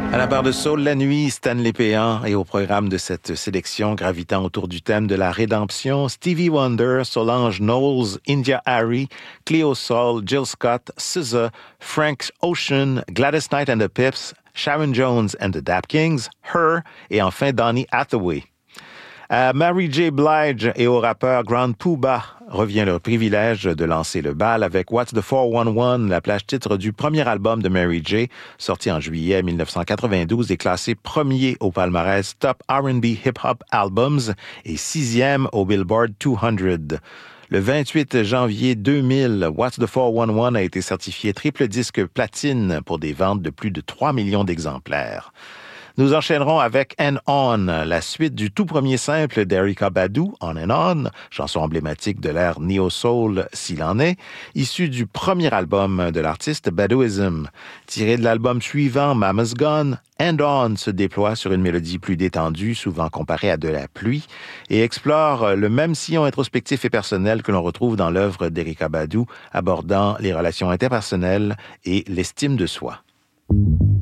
À la barre de Soul la nuit, Stanley Péan et au programme de cette sélection gravitant autour du thème de la rédemption, Stevie Wonder, Solange Knowles, India Arie, Cleo Sol, Jill Scott, SZA, Frank Ocean, Gladys Knight and the Pips, Sharon Jones and the Dap Kings, Her et enfin Donny Hathaway. À Mary J. Blige et au rappeur Grand Puba revient le privilège de lancer le bal avec What's the 411, la plage titre du premier album de Mary J, sorti en juillet 1992 et classé premier au palmarès Top R&B Hip Hop Albums et 6e au Billboard 200. Le 28 janvier 2000, What's the 411 a été certifié triple disque platine pour des ventes de plus de 3 millions d'exemplaires. Nous enchaînerons avec And On, la suite du tout premier simple d'Erykah Badu, On and On, chanson emblématique de l'ère neo-soul s'il en est, issue du premier album de l'artiste Baduism. Tiré de l'album suivant, Mama's Gone, And On se déploie sur une mélodie plus détendue, souvent comparée à de la pluie, et explore le même sillon introspectif et personnel que l'on retrouve dans l'œuvre d'Erykah Badu, abordant les relations interpersonnelles et l'estime de soi.